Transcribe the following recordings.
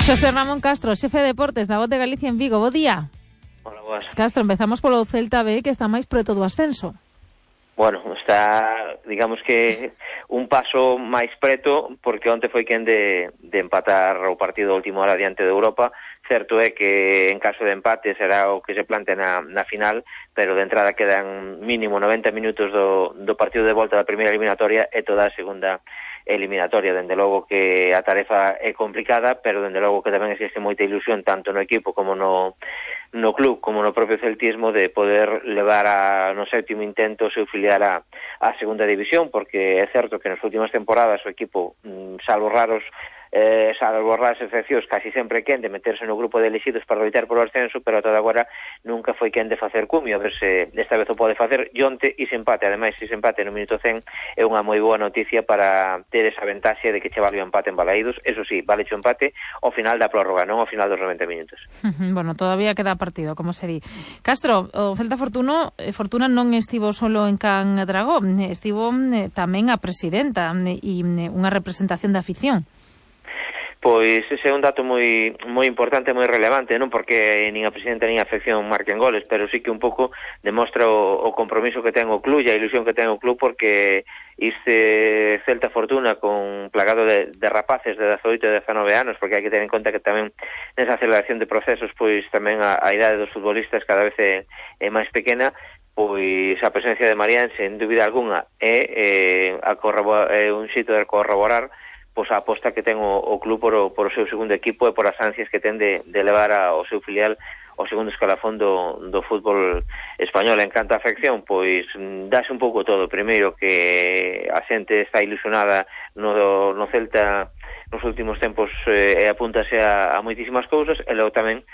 Xosé Ramón Castro, xefe de deportes da Voz de Galicia en Vigo. Bo día. Hola, boas. Castro, empezamos polo Celta B, que está máis preto do ascenso. Bueno, está, digamos que un paso máis preto, porque onte foi quen de empatar o partido a última hora diante de Europa. Certo é que en caso de empate será o que se plante na final, pero de entrada quedan mínimo 90 minutos do partido de volta da primeira eliminatoria e toda a segunda eliminatoria. Dende logo que a tarefa é complicada, pero dende logo que tamén existe moita ilusión tanto no equipo como no club, como no propio celtismo, de poder levar no sétimo intento o seu filial a segunda división, porque é certo que nas últimas temporadas o equipo, salvo raras excepcións, casi sempre quen de meterse no grupo de elegidos para loitar polo ascenso, pero ata agora nunca foi quen de facer cumio. A ver se desta vez o pode facer. E onte ese empate, ademais, ese empate no minuto 100 é unha moi boa noticia para ter esa ventaxe de que che vale o empate en Balaídos. Eso sí, vale o empate ao final da prórroga, non ao final dos 90 minutos. Bueno, todavía queda partido, como se di. Castro, o Celta Fortuna non estivo solo en Can Dragón, estivo tamén a presidenta e unha representación da afición. Pois ese é un dato moi importante, moi relevante, non porque nin a presidenta nin a afección marquen goles, pero sí que un pouco demostra o compromiso que ten o club e a ilusión que ten o club, porque este Celta Fortuna con plagado de rapaces de 18 e 19 anos, porque hai que ter en conta que tamén nesa aceleración de procesos, pois tamén a idade dos futbolistas cada vez é máis pequena. Pois a presencia de Marián, sen dúbida alguna, é un xeito de corroborar pois a aposta que ten o club por o seu segundo equipo e por as ansias que ten de levar ao seu filial ao segundo escalafón do fútbol español. En canto a afección, pois dáse un pouco todo. Primeiro, que a xente está ilusionada no Celta nos últimos tempos e apúntase a moitísimas cousas, e logo tamén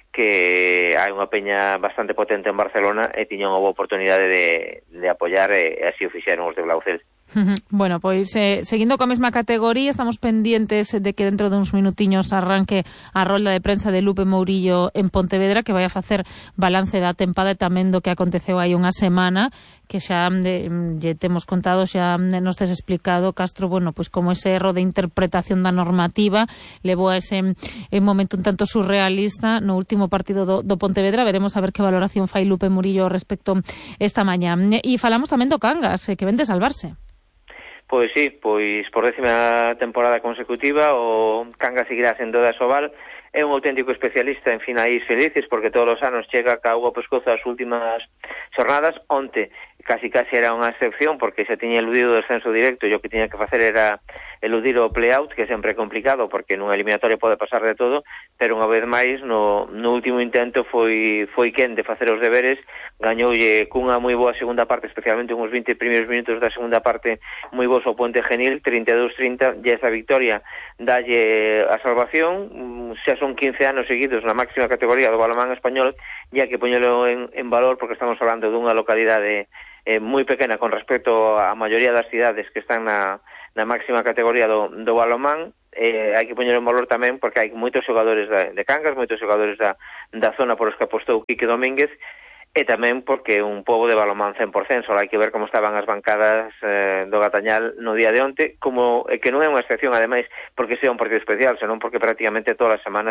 que hai unha peña bastante potente en Barcelona e tiña unha boa oportunidade de apoiar, e así o fixeron os de Blaucel. Bueno, pois seguindo coa mesma categoría, estamos pendientes de que dentro de uns minutiños arranque a rolda de prensa de Lupe Mourillo en Pontevedra, que vai a facer balance da tempada e tamén do que aconteceu hai unha semana, que xa lle temos contado, xa nos tes explicado, Castro, bueno, pois como ese erro de interpretación da normativa levou a ese momento un tanto surrealista no último partido do Pontevedra. Veremos a ver que valoración fai Lupe Mourillo respecto esta mañá. E falamos tamén do Cangas, que ven de salvarse. Pois sí, pois por 10ª temporada consecutiva o Cangas seguirá sendo da Soval. É un auténtico especialista en finais felices, porque todos os anos chega ca auga pescozo as últimas xornadas. Onte casi era unha excepción, porque xa tiña eludido o descenso directo, e o que tiña que facer era eludir o play-out, que é sempre complicado, porque nunha eliminatoria pode pasar de todo, pero unha vez máis no último intento foi quen de facer os deberes. Gañoulle cunha moi boa segunda parte, especialmente uns 20 primeiros minutos da segunda parte moi bons ao Puente Genil, 32-30, e esa victoria dalle a salvación. Xa son 15 anos seguidos na máxima categoría do balonmán español, e hai que poñelo en valor, porque estamos falando dunha localidade moi pequena con respecto á maioría das cidades que están na máxima categoría do balonmán. Hai que poñer en valor tamén porque hai moitos xogadores de Cangas, moitos xogadores da zona por os que apostou Quique Domínguez, e tamén porque un pobo de balonmán 100%. Só hai que ver como estaban as bancadas do Gatañal no día de onte, como que non é unha excepción, ademais, porque sea un partido especial, senón porque prácticamente toda a semana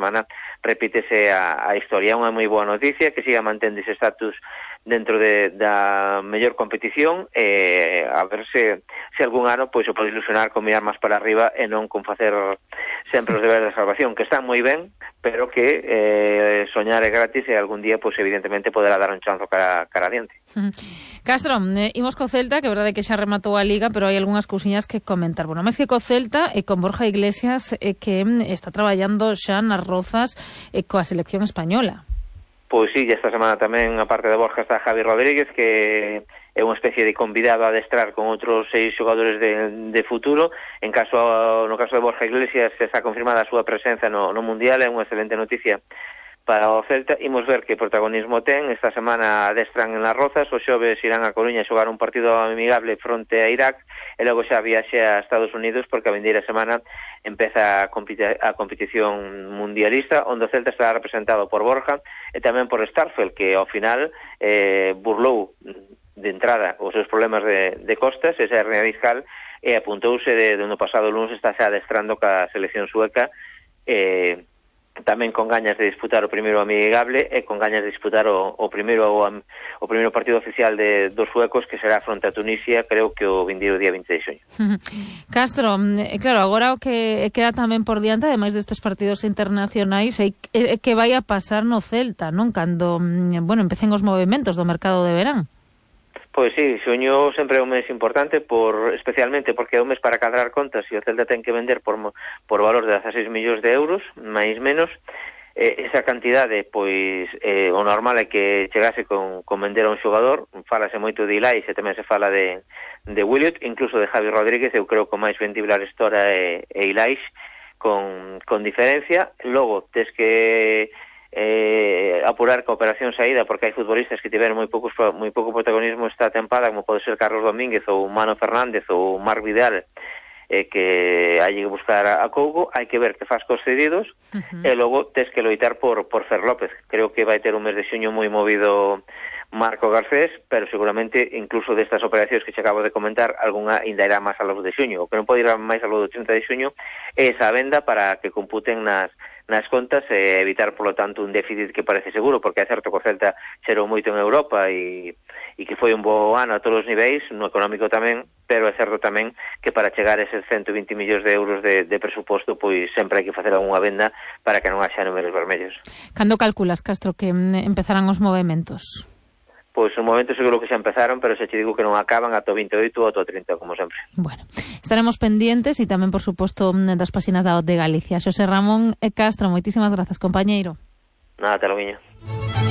repítese a historia. É unha moi boa noticia que siga mantendo ese estatus dentro da mellor competición, a ver se algún ano pois o pode ilusionar con mirar máis para arriba e non con facer sempre os deberes de salvación, que están moi ben, pero que soñar é gratis, e algún día pois evidentemente poderá dar un chanzo cara adiante. Castro, imos co Celta, que é verdade que xa rematou a Liga, pero hai algunhas cousiñas que comentar. Bueno, máis que co Celta e con Borja Iglesias, que está traballando xa nas Rozas coa selección española. Pois sí, esta semana tamén, a parte de Borja, está Javi Rodríguez, que é unha especie de convidado a adestrar con outros 6 xogadores de futuro. No caso de Borja Iglesias, está confirmada a súa presenza no Mundial. É unha excelente noticia para o Celta. Imos ver que protagonismo ten. Esta semana adestran en Las Rozas, os xoves irán a Coruña a xogar un partido amigable fronte a Irak, e logo xa viaxe a Estados Unidos, porque a vindeira semana empeza a competición mundialista, onde o Celta estará representado por Borja e tamén por Starfelt, que ao final burlou de entrada os seus problemas de costas, esa hernia discal, e apuntouse de no pasado lunes está xa adestrando ca selección sueca, tamén con gañas de disputar o primeiro amigable e con gañas de disputar o primeiro partido oficial dos suecos, que será fronte a Tunisia, creo que o vindeiro día 20 de xuño. Castro, claro, agora o que queda tamén por diante, ademais destes partidos internacionais, é que vai a pasar no Celta, non? Cando, empecen os movimentos do mercado de verán. Pois sí, xuño sempre é un mes importante, especialmente porque é un mes para cadrar contas e o Celta ten que vender por valor de 16 millóns de euros, máis menos. Esa cantidade, pois, o normal é que chegase con vender a un xogador. Fálase moito de Ilais e tamén se fala de Williot, incluso de Javi Rodríguez. Eu creo que o máis vendible a Arestora é Ilais, con diferencia. Logo, tes que apurar ca operación saída, porque hai futbolistas que tiveron moi pouco protagonismo esta tempada, como pode ser Carlos Domínguez ou Mano Fernández ou Marc Vidal, que hai que buscar a Cougo. Hai que ver que faz cos cedidos, e logo tes que loitar por Fer López. Creo que vai ter un mes de xuño moi movido Marco Garcés, pero seguramente incluso destas operacións que che acabo de comentar, algunha ainda irá máis a lo de xuño. O que non pode ir máis a lo do 30 de xuño é esa venda para que computen nas contas e evitar, polo tanto, un déficit que parece seguro, porque é certo que o Celta xerou moito en Europa e que foi un bo ano a todos os niveis, no económico tamén, pero é certo tamén que para chegar a eses 120 millóns de euros de presuposto, pois sempre hai que facer algunha venda para que non haxa números vermellos. Cando calculas, Castro, que empezarán os movimentos? Pois un momento seguro que xa empezaron, pero xa te digo que non acaban ata o 28 ou ata o 30, como sempre. Bueno, estaremos pendientes e tamén, por suposto, das páxinas da OT de Galicia. Xosé Ramón Castro, moitísimas grazas, compañeiro. Nada, te lo guiño.